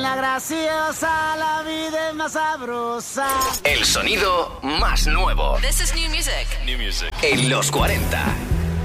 la graciosa, la vida es más sabrosa. El sonido más nuevo. This is new music. En los 40.